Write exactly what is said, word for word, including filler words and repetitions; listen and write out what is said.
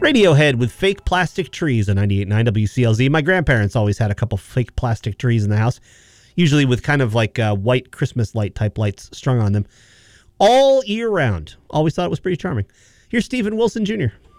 Radiohead with Fake Plastic Trees on ninety-eight point nine W C L Z. My grandparents always had a couple fake plastic trees in the house, usually with kind of like uh, white Christmas light type lights strung on them all year round. Always thought it was pretty charming. Here's Stephen Wilson Junior